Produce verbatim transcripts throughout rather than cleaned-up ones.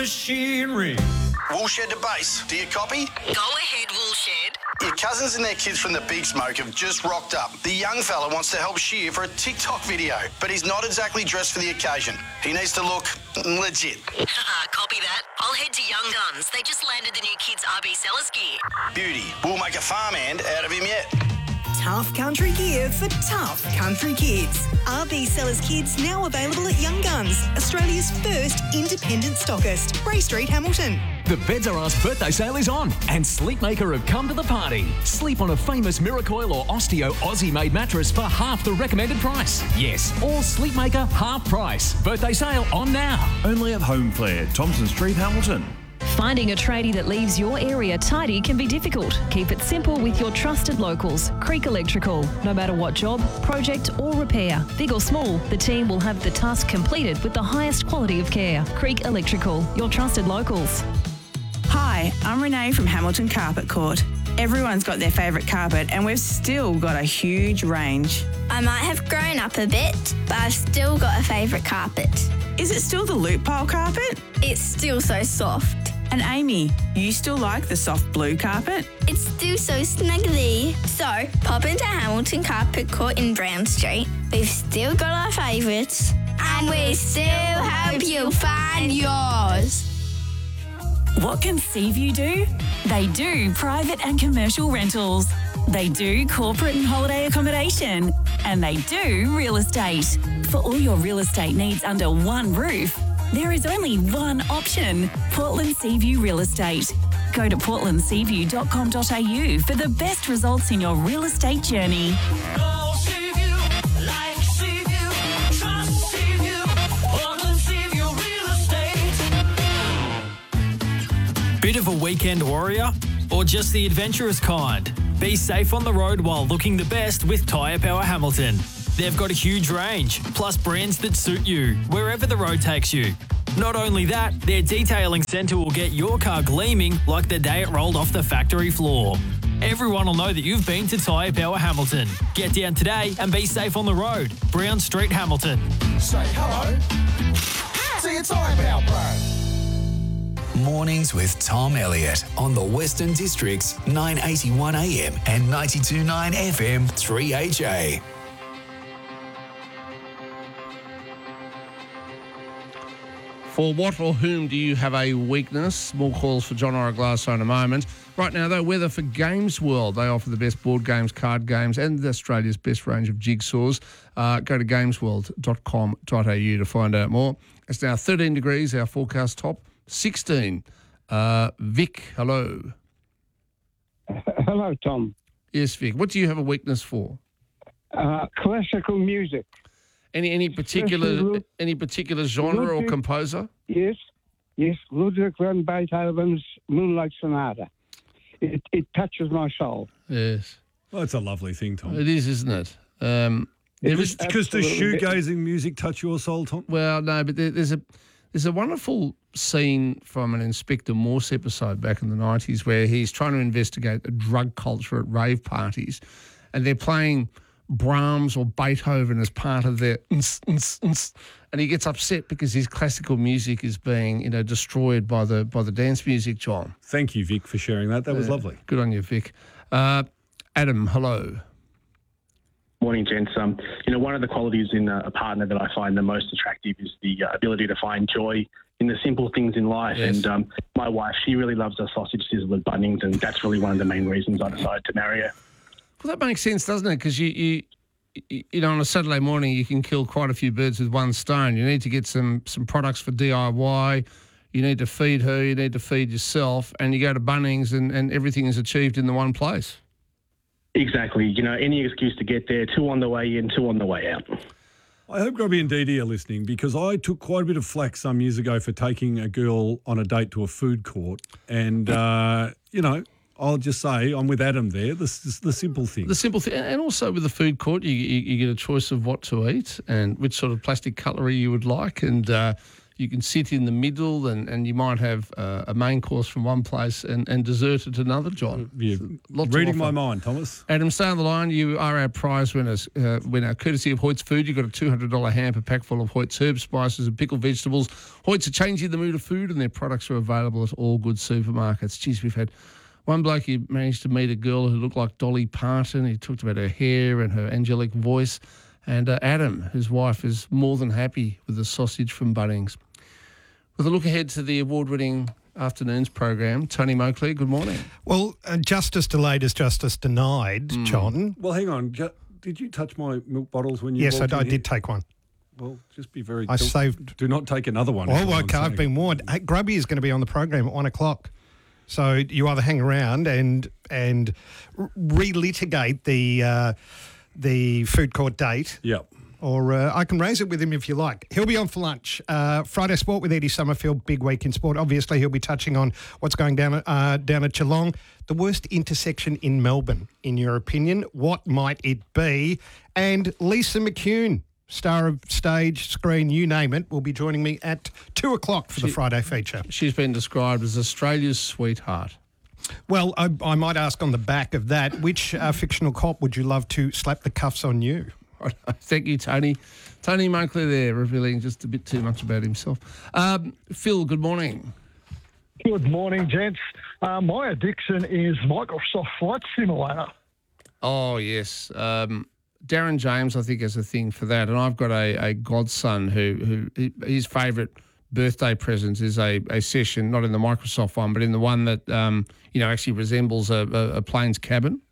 Machinery. Woolshed to base. Do you copy? Go ahead, Woolshed. Your cousins and their kids from the Big Smoke have just rocked up. The young fella wants to help Shear for a TikTok video, but he's not exactly dressed for the occasion. He needs to look legit. Copy that. I'll head to Young Guns. They just landed the new kids' R B Sellers gear. Beauty. We'll make a farmhand out of him yet. Tough country gear for tough country kids. R B Sellers Kids now available at Young Guns, Australia's first independent stockist. Bray Street, Hamilton. The Beds R Us birthday sale is on and Sleepmaker have come to the party. Sleep on a famous Miracoil or Osteo Aussie-made mattress for half the recommended price. Yes, all Sleepmaker half price. Birthday sale on now. Only at Home Flare, Thompson Street, Hamilton. Finding a tradie that leaves your area tidy can be difficult. Keep it simple with your trusted locals, Creek Electrical. No matter what job, project or repair, big or small, the team will have the task completed with the highest quality of care. Creek Electrical, your trusted locals. Hi, I'm Renee from Hamilton Carpet Court. Everyone's got their favourite carpet and we've still got a huge range. I might have grown up a bit, but I've still got a favourite carpet. Is it still the loop pile carpet? It's still so soft. And Amy, you still like the soft blue carpet? It's still so snuggly. So, pop into Hamilton Carpet Court in Brown Street. We've still got our favourites. And we still help you find yours. What can Seaview do? They do private and commercial rentals. They do corporate and holiday accommodation. And they do real estate. For all your real estate needs under one roof, there is only one option, Portland Seaview Real Estate. Go to portland seaview dot com dot a u for the best results in your real estate journey. Go Seaview, like Seaview, trust Seaview, Portland Seaview Real Estate. Bit of a weekend warrior? Or just the adventurous kind? Be safe on the road while looking the best with Tyre Power Hamilton. They've got a huge range, plus brands that suit you, wherever the road takes you. Not only that, their detailing centre will get your car gleaming like the day it rolled off the factory floor. Everyone will know that you've been to Tyre Power Hamilton. Get down today and be safe on the road. Brown Street, Hamilton. Say hello to your Tyre Power Pro. Mornings with Tom Elliott on the Western District's nine eighty-one A M and ninety-two point nine F M three H A. For what or whom do you have a weakness? More calls for John Oraglasso in a moment. Right now, though, weather for Games World. They offer the best board games, card games, and Australia's best range of jigsaws. Uh, go to games world dot com dot a u to find out more. It's now thirteen degrees, our forecast top sixteen. Uh, Vic, hello. Hello, Tom. Yes, Vic. What do you have a weakness for? Uh, classical music. Any any particular any particular genre Ludwig, or composer? Yes, yes. Ludwig van Beethoven's Moonlight Sonata. It it touches my soul. Yes. Well, it's a lovely thing, Tom. It is, isn't it? Um, because does shoegazing music touch your soul, Tom? Well, no, but there, there's a there's a wonderful scene from an Inspector Morse episode back in the nineties where he's trying to investigate the drug culture at rave parties, and they're playing Brahms or Beethoven as part of their ns, ns, ns, and he gets upset because his classical music is being, you know, destroyed by the by the dance music, John. Thank you, Vic, for sharing that. That was uh, lovely. Good on you, Vic. Uh, Adam, hello. Morning, gents. Um, you know, one of the qualities in a, a partner that I find the most attractive is the uh, ability to find joy in the simple things in life. Yes. And um, my wife, she really loves a sausage sizzle at Bunnings, and that's really one of the main reasons I decided to marry her. Well, that makes sense, doesn't it? Because you, you, you know, on a Saturday morning, you can kill quite a few birds with one stone. You need to get some some products for D I Y. You need to feed her. You need to feed yourself. And you go to Bunnings, and, and everything is achieved in the one place. Exactly. You know, any excuse to get there, two on the way in, two on the way out. I hope Grubby and Dee Dee are listening, because I took quite a bit of flack some years ago for taking a girl on a date to a food court. And, uh, you know, I'll just say I'm with Adam there. This is the simple thing. The simple thing. And also with the food court, you, you, you get a choice of what to eat and which sort of plastic cutlery you would like. And uh, You can sit in the middle and, and you might have uh, a main course from one place and, and dessert at another, John. You're reading my mind, Thomas. Adam, stay on the line. You are our prize winners. Uh, winner, courtesy of Hoyt's Food. You've got a two hundred dollars hamper pack full of Hoyt's herbs, spices and pickled vegetables. Hoyt's are changing the mood of food and their products are available at all good supermarkets. Geez, we've had one bloke who managed to meet a girl who looked like Dolly Parton. He talked about her hair and her angelic voice. And uh, Adam, whose wife, is more than happy with the sausage from Bunnings. With a look ahead to the award-winning afternoons program, Tony Moakley, good morning. Well, uh, justice delayed is justice denied, mm. John. Well, hang on. Ju- did you touch my milk bottles when you Yes, I, walked in I here? did take one. Well, just be very... I do, saved... Do not take another one. Oh, okay, I've been warned. Hey, Grubby is going to be on the program at one o'clock. So you either hang around and and relitigate the uh, the food court date. Yep. Or uh, I can raise it with him if you like. He'll be on for lunch. Uh, Friday Sport with Eddie Summerfield, big week in sport. Obviously, he'll be touching on what's going down at, uh, down at Geelong. The worst intersection in Melbourne, in your opinion. What might it be? And Lisa McCune, star of stage, screen, you name it, will be joining me at two o'clock for She- the Friday feature. She's been described as Australia's sweetheart. Well, I, I might ask on the back of that, which uh, fictional cop would you love to slap the cuffs on you? Thank you, Tony. Tony Moakley there, revealing just a bit too much about himself. Um, Phil, good morning. Good morning, gents. Uh, my addiction is Microsoft Flight Simulator. Oh, yes. Um, Darren James, I think, has a thing for that. And I've got a, a godson who, who his favourite birthday present is a, a session, not in the Microsoft one, but in the one that, um, you know, actually resembles a, a, a plane's cabin.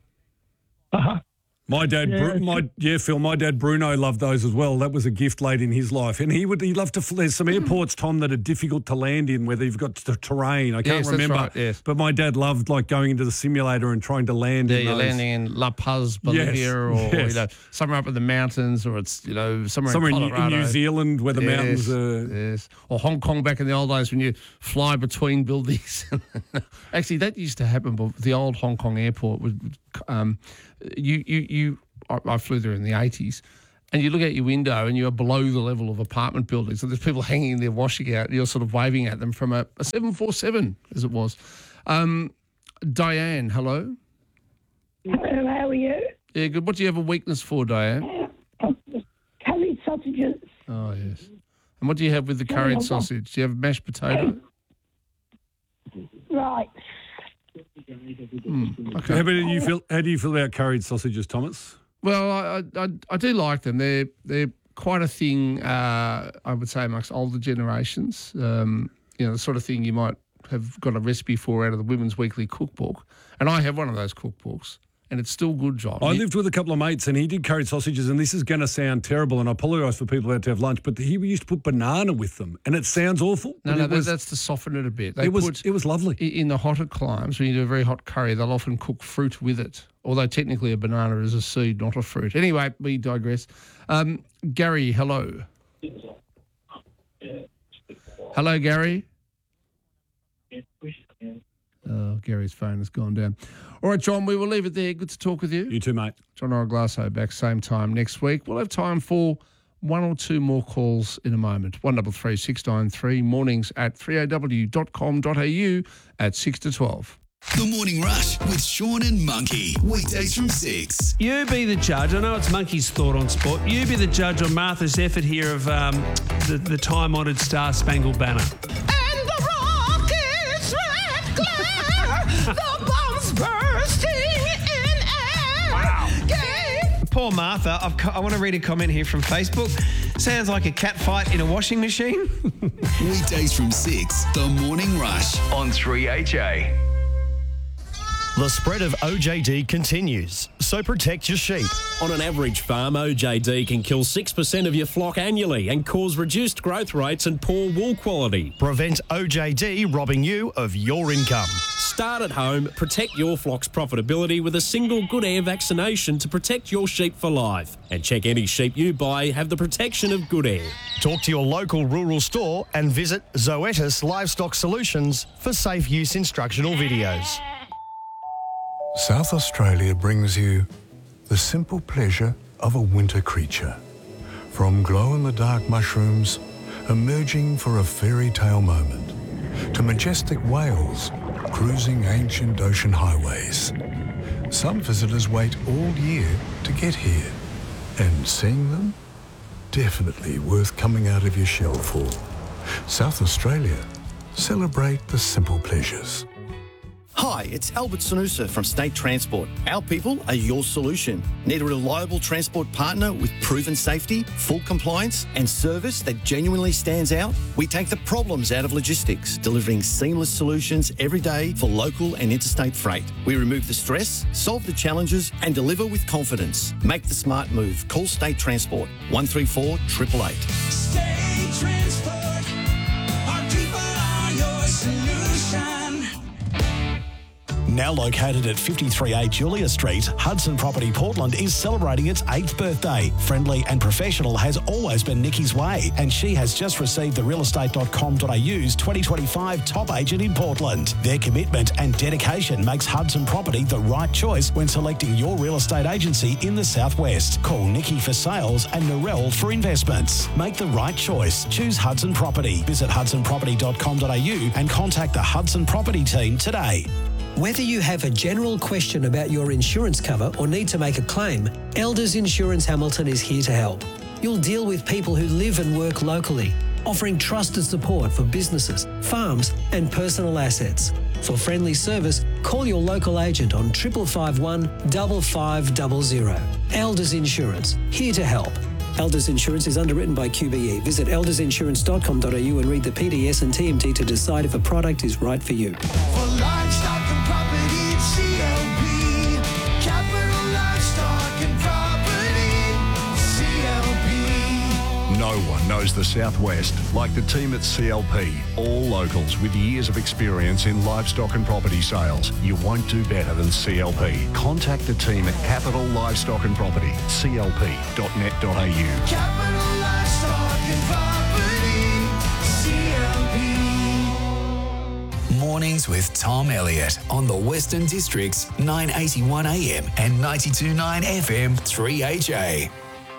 Uh-huh. My dad, Yeah, Bru- my yeah, Phil. My dad Bruno loved those as well. That was a gift late in his life, and he would he loved to. fl- There's some airports, Tom, that are difficult to land in, where you've got the terrain. I can't Yes, that's remember, right, yes. but my dad loved like going into the simulator and trying to land. Yeah, in you're those. landing in La Paz, Bolivia, Yes, or, yes. or you know, somewhere up in the mountains, or it's you know somewhere, Somewhere in in New- in Colorado, New Zealand where the yes, mountains are- Yes, or Hong Kong back in the old days when you fly between buildings. Actually, that used to happen. But the old Hong Kong airport would, um, you you you. I, I flew there in the eighties. And you look out your window and you're below the level of apartment buildings. So there's people hanging there washing out and you're sort of waving at them from a, a seven forty-seven, as it was. Um, Diane, hello. Hello, how are you? Yeah, good. What do you have a weakness for, Diane? Curried sausages. Oh, yes. And what do you have with the Curry curried on top. sausage? Do you have mashed potato? Right. Mm, okay. How, about you feel, how do you feel about curried sausages, Thomas? Well, I, I I do like them. They're they're quite a thing. Uh, I would say amongst older generations. Um, you know, the sort of thing you might have got a recipe for out of the Women's Weekly Cookbook, and I have one of those cookbooks, and it's still good, John. I You- lived with a couple of mates and he did curried sausages, and this is going to sound terrible, and I apologise for people out to have lunch, but he used to put banana with them, and it sounds awful. No, but no, it that, was, that's to soften it a bit. They it was put, it was lovely. i- in the hotter climes, when you do a very hot curry, they'll often cook fruit with it. Although technically a banana is a seed, not a fruit. Anyway, we digress. Um, Gary, hello. Hello, Gary. Oh, Gary's phone has gone down. All right, John, we will leave it there. Good to talk with you. You too, mate. John Oraglasso back same time next week. We'll have time for one or two more calls in a moment. one double three six nine three, mornings at three a w dot com dot a u at six to twelve. The Morning Rush with Sean and Monkey. Weekdays from six. You be the judge. I know it's Monkey's thought on sport. You be the judge on Martha's effort here of um, the, the time-honoured Star Spangled Banner. The bombs bursting in air. Poor Martha. I've, co- I want to read a comment here from Facebook. Sounds like a cat fight in a washing machine. Weekdays from six. The Morning Rush on three H A. The spread of O J D continues, so protect your sheep. On an average farm, O J D can kill six percent of your flock annually and cause reduced growth rates and poor wool quality. Prevent O J D robbing you of your income. Start at home, protect your flock's profitability with a single Good Air vaccination to protect your sheep for life. And check any sheep you buy have the protection of Good Air. Talk to your local rural store and visit Zoetis Livestock Solutions for safe use instructional videos. South Australia brings you the simple pleasure of a winter creature. From glow-in-the-dark mushrooms emerging for a fairy tale moment, to majestic Wales, cruising ancient ocean highways. Some visitors wait all year to get here, and seeing them, definitely worth coming out of your shell for. South Australia, celebrate the simple pleasures. Hi, it's Albert Sanusa from State Transport. Our people are your solution. Need a reliable transport partner with proven safety, full compliance and service that genuinely stands out? We take the problems out of logistics, delivering seamless solutions every day for local and interstate freight. We remove the stress, solve the challenges and deliver with confidence. Make the smart move. Call State Transport, one three four, eight eight eight. State Transport, our people are your solution. Now located at fifty-three A Julia Street, Hudson Property Portland is celebrating its eighth birthday. Friendly and professional has always been Nikki's way, and she has just received the real estate dot com dot a u's twenty twenty-five Top Agent in Portland. Their commitment and dedication makes Hudson Property the right choice when selecting your real estate agency in the southwest. Call Nikki for sales and Narelle for investments. Make the right choice. Choose Hudson Property. Visit hudson property dot com dot a u and contact the Hudson Property team today. Whether you have a general question about your insurance cover or need to make a claim, Elders Insurance Hamilton is here to help. You'll deal with people who live and work locally, offering trusted support for businesses, farms and personal assets. For friendly service, call your local agent on triple five one five five zero zero. Elders Insurance, here to help. Elders Insurance is underwritten by Q B E. Visit elders insurance dot com dot a u and read the P D S and T M T to decide if a product is right for you. For livestock and property, it's C L P. Capital Livestock and Property, C L P. No one knows the Southwest like the team at C L P. All locals with years of experience in livestock and property sales. You won't do better than C L P. Contact the team at Capital Livestock and Property, c l p dot net dot a u. Capital Livestock and Property, C L P. Mornings with Tom Elliott on the Western District's nine eighty-one A M and ninety-two point nine F M three H A.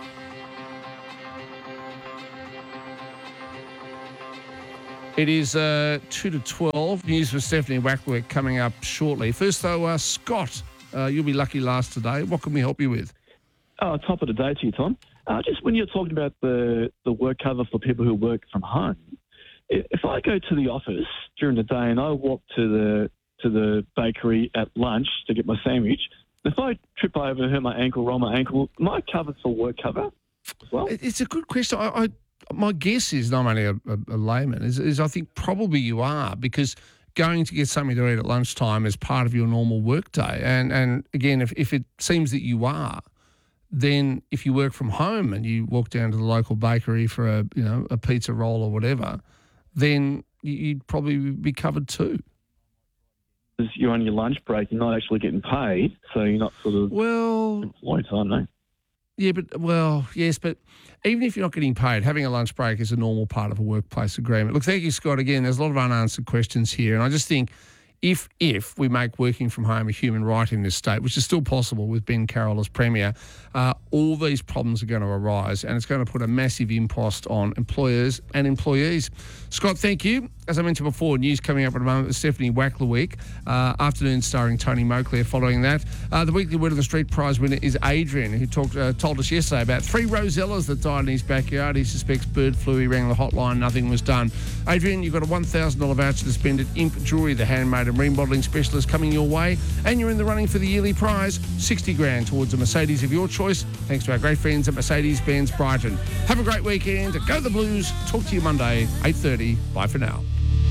It is uh, two to twelve. News with Stephanie Wacklewick coming up shortly. First, though, uh, Scott, uh, you'll be lucky last today. What can we help you with? Oh, top of the day to you, Tom. Uh, just when you're talking about the, the work cover for people who work from home, if, if I go to the office during the day and I walk to the to the bakery at lunch to get my sandwich, if I trip over and hurt my ankle, roll my ankle, am I covered for work cover as well? It's a good question. I, I My guess is, not only a, a, a layman, is, is I think probably you are, because going to get something to eat at lunchtime is part of your normal work day. And, and again, if, if it seems that you are, then if you work from home and you walk down to the local bakery for a, you know, a pizza roll or whatever, then you'd probably be covered too. Because you're on your lunch break, you're not actually getting paid, so you're not sort of well employed, I don't know. Yeah, but, well, yes, but even if you're not getting paid, having a lunch break is a normal part of a workplace agreement. Look, thank you, Scott. Again, there's a lot of unanswered questions here, and I just think if if we make working from home a human right in this state, which is still possible with Ben Carroll as Premier, uh, all these problems are going to arise, and it's going to put a massive impost on employers and employees. Scott, thank you. As I mentioned before, news coming up in a moment with Stephanie Wacklewick. Uh, afternoon starring Tony Moclair following that. Uh, the weekly Word of the Street prize winner is Adrian, who talked, uh, told us yesterday about three rosellas that died in his backyard. He suspects bird flu. He rang the hotline. Nothing was done. Adrian, you've got a one thousand dollars voucher to spend at Imp Jewellery, the handmade and remodelling specialist, coming your way. And you're in the running for the yearly prize, sixty grand towards a Mercedes of your choice, thanks to our great friends at Mercedes-Benz Brighton. Have a great weekend. Go the Blues. Talk to you Monday, eight thirty. Bye for now.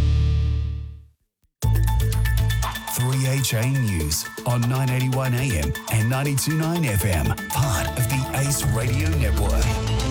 three H A News on nine eighty-one A M and ninety-two point nine F M, part of the Ace Radio Network.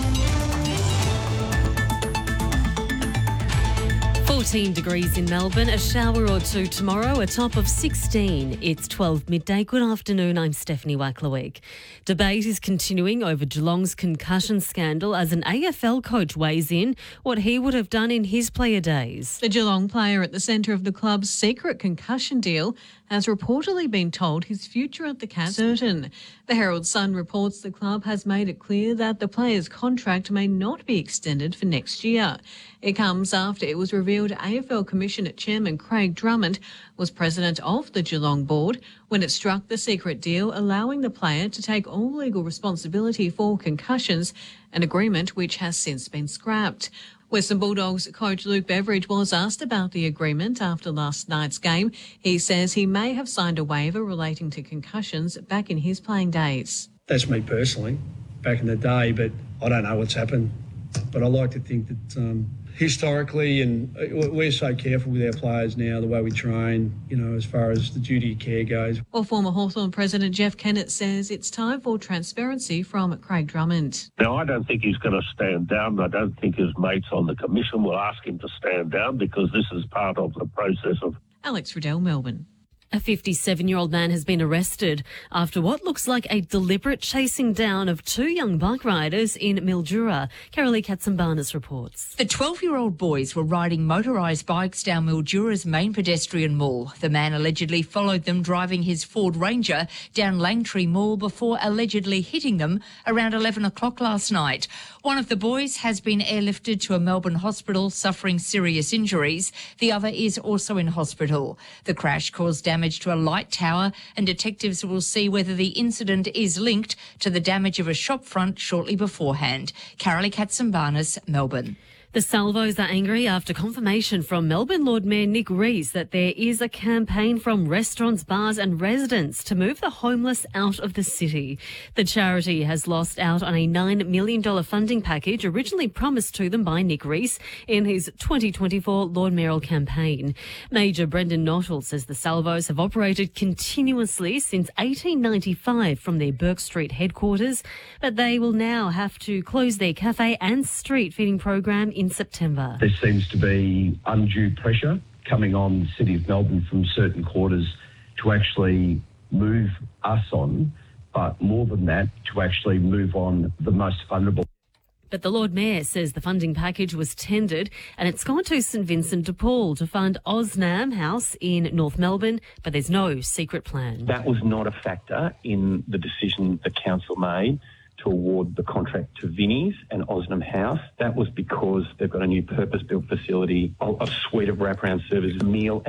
fourteen degrees in Melbourne, a shower or two tomorrow, a top of sixteen. It's twelve midday. Good afternoon, I'm Stephanie Wacklewick. Debate is continuing over Geelong's concussion scandal as an A F L coach weighs in what he would have done in his player days. The Geelong player at the centre of the club's secret concussion deal has reportedly been told his future at the Cats certain. The Herald Sun reports the club has made it clear that the player's contract may not be extended for next year. It comes after it was revealed A F L Commissioner Chairman Craig Drummond was president of the Geelong board when it struck the secret deal allowing the player to take all legal responsibility for concussions, an agreement which has since been scrapped. Western Bulldogs coach Luke Beveridge was asked about the agreement after last night's game. He says he may have signed a waiver relating to concussions back in his playing days. That's me personally, back in the day, but I don't know what's happened. But I like to think that um, historically, and we're so careful with our players now, the way we train, you know, as far as the duty of care goes. Well, former Hawthorn President Jeff Kennett says it's time for transparency from Craig Drummond. Now, I don't think he's going to stand down. I don't think his mates on the commission will ask him to stand down because this is part of the process of... Alex Riddell, Melbourne. A fifty-seven-year-old man has been arrested after what looks like a deliberate chasing down of two young bike riders in Mildura. Carolee Katsambanis reports. The twelve-year-old boys were riding motorised bikes down Mildura's main pedestrian mall. The man allegedly followed them driving his Ford Ranger down Langtree Mall before allegedly hitting them around eleven o'clock last night. One of the boys has been airlifted to a Melbourne hospital suffering serious injuries. The other is also in hospital. The crash caused damage damage to a light tower, and detectives will see whether the incident is linked to the damage of a shop front shortly beforehand. Carolee Katsambanis, Melbourne. The Salvos are angry after confirmation from Melbourne Lord Mayor Nick Rees that there is a campaign from restaurants, bars and residents to move the homeless out of the city. The charity has lost out on a nine million dollars funding package originally promised to them by Nick Rees in his twenty twenty-four Lord Mayoral campaign. Major Brendan Knottle says the Salvos have operated continuously since eighteen ninety-five from their Burke Street headquarters, but they will now have to close their cafe and street feeding program in September. There seems to be undue pressure coming on the City of Melbourne from certain quarters to actually move us on, but more than that, to actually move on the most vulnerable. But the Lord Mayor says the funding package was tendered and it's gone to St Vincent de Paul to fund Osnam House in North Melbourne, but there's no secret plan. That was not a factor in the decision the council made to award the contract to Vinnie's and Osnam House. That was because they've got a new purpose-built facility, a suite of wraparound services, meal